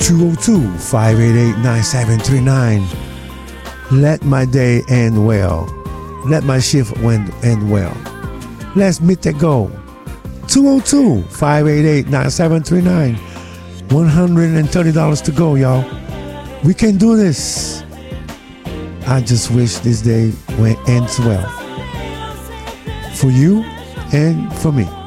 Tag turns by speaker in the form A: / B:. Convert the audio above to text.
A: 202-588-9739. Let my day end well. Let my shift end well. Let's meet the goal. 202-588-9739. $130 to go, y'all. We can do this. I just wish this day ends well. For you and for me.